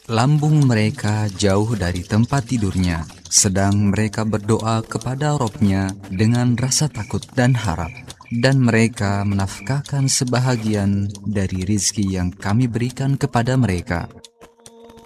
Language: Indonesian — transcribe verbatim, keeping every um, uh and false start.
Lambung mereka jauh dari tempat tidurnya, sedang mereka berdoa kepada Robnya dengan rasa takut dan harap. Dan mereka menafkahkan sebahagian dari rizki yang kami berikan kepada mereka.